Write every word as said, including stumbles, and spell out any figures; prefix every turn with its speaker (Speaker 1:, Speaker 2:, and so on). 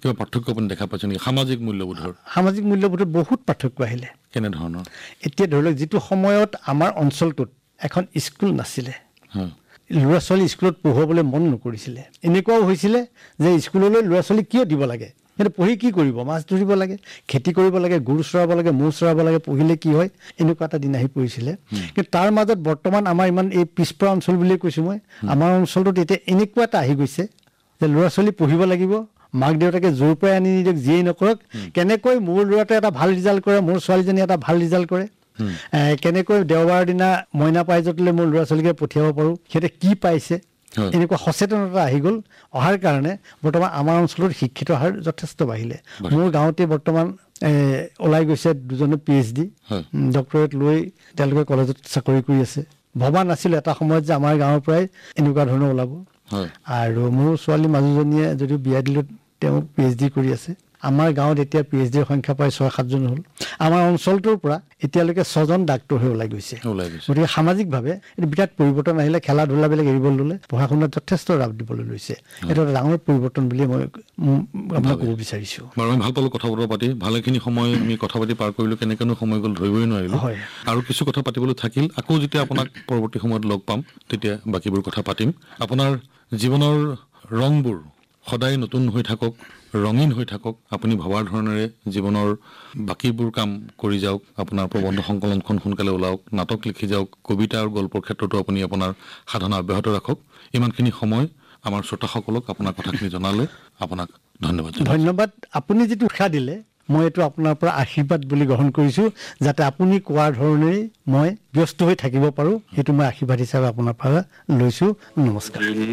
Speaker 1: কিবা পাৰ্থক্য আপুনি দেখা পাইছে নেকি সামাজিক মূল্যবোধৰ?
Speaker 2: সামাজিক মূল্যবোধৰ বহুত পাৰ্থক্য আহিলে।
Speaker 1: কেনেধৰণৰ?
Speaker 2: এতিয়া ধৰি লওক যিটো সময়ত আমাৰ অঞ্চলটোত এখন স্কুল নাছিলে, ল'ৰা ছোৱালী স্কুলত পঢ়ুৱাবলৈ মন নকৰিছিলে। এনেকুৱাও হৈছিলে যে স্কুললৈ ল'ৰা ছোৱালী কিয় দিব লাগে, কিন্তু পঢ়ি কি কৰিব, মাছ ধৰিব লাগে, খেতি কৰিব লাগে, গৰু চৰাব লাগে, মৌ চৰাব লাগে, পঢ়িলে কি হয়, এনেকুৱা এটা দিন আহি পৰিছিলে। কিন্তু তাৰ মাজত বৰ্তমান আমাৰ ইমান এই পিছপৰা অঞ্চল বুলিয়ে কৈছোঁ মই, আমাৰ অঞ্চলটোত এতিয়া এনেকুৱা এটা আহি গৈছে যে ল'ৰা ছোৱালী পঢ়িব লাগিব, মাক দেউতাকে জোৰ পৰাই আনি নিদিয়ক, যিয়েই নকৰক, কেনেকৈ মোৰ ল'ৰাটোৱে এটা ভাল ৰিজাল্ট কৰে, মোৰ ছোৱালীজনীয়ে এটা ভাল ৰিজাল্ট কৰে, কেনেকৈ দেওবাৰৰ দিনা মইনা পাইজতলৈ মোৰ ল'ৰা ছোৱালীকে পঠিয়াব পাৰোঁ, সিহঁতে কি পাইছে, এনেকুৱা সচেতনতা আহি গ'ল। অহাৰ কাৰণে বৰ্তমান আমাৰ অঞ্চলত শিক্ষিত হাৰ যথেষ্ট বাঢ়িলে। মোৰ গাঁৱতে বৰ্তমান ওলাই গৈছে দুজনে পি এইচ ডি ডক্টৰেট লৈ তেওঁলোকে কলেজত চাকৰি কৰি আছে। ভবা নাছিলোঁ এটা সময়ত যে আমাৰ গাঁৱৰ পৰাই এনেকুৱা ধৰণৰ ওলাব। আৰু মোৰ ছোৱালী মাজুজনীয়ে যদিও বিয়া দিলোঁ, তেওঁ পি এইচ ডি কৰি আছে। আমাৰ গাঁৱত এতিয়া পি এইচ ডিৰ সংখ্যা প্ৰায় ছয় সাতজন হ'ল। আমাৰ অঞ্চলটোৰ পৰা এতিয়ালৈকে ছজন ডাক্তৰ হৈ ওলাই গৈছে। গতিকে সামাজিকভাৱে এইটো বিৰাট পৰিৱৰ্তন আহিলে। খেলা ধূলাবিলাক এৰিবলৈ ল'লে, পঢ়া শুনাত যথেষ্ট ৰাপ দিবলৈ লৈছে। এইটো এটা ডাঙৰ পৰিৱৰ্তন বুলি মই আপোনাক ক'ব বিচাৰিছোঁ।
Speaker 1: বাৰু আমি ভাল পালোঁ কথা বতৰা পাতি, ভালেখিনি সময় আমি কথা পাতি পাৰ কৰিলোঁ, কেনেকৈনো সময় গ'ল ধৰিবই নোৱাৰিলোঁ।
Speaker 2: হয়,
Speaker 1: আৰু কিছু কথা পাতিবলৈ থাকিল। আকৌ যেতিয়া আপোনাক পৰৱৰ্তী সময়ত লগ পাম তেতিয়া বাকীবোৰ কথা পাতিম। আপোনাৰ জীৱনৰ ৰংবোৰ সদায় নতুন হৈ থাকক, ৰঙীন হৈ থাকক, আপুনি ভবাৰ ধৰণেৰে জীৱনৰ বাকীবোৰ কাম কৰি যাওক, আপোনাৰ প্ৰবন্ধ সংকলনখন সোনকালে ওলাওক, নাটক লিখি যাওক, কবিতা আৰু গল্পৰ ক্ষেত্ৰতো আপুনি আপোনাৰ সাধনা অব্যাহত ৰাখক। ইমানখিনি সময় আমাৰ শ্ৰোতাসকলক আপোনাৰ কথাখিনি জনালে আপোনাক ধন্যবাদ।
Speaker 2: ধন্যবাদ। আপুনি যিটো উৎসাহ দিলে মই এইটো আপোনাৰ পৰা আশীৰ্বাদ বুলি গ্ৰহণ কৰিছোঁ, যাতে আপুনি কোৱাৰ ধৰণেই মই ব্যস্ত হৈ থাকিব পাৰোঁ, সেইটো মই আশীৰ্বাদ হিচাপে আপোনাৰ পৰা লৈছোঁ। নমস্কাৰ।